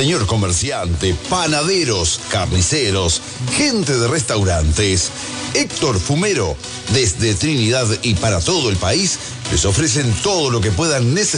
Señor comerciante, panaderos, carniceros, gente de restaurantes, Héctor Fumero, desde Trinidad y para todo el país, les ofrecen todo lo que puedan necesitar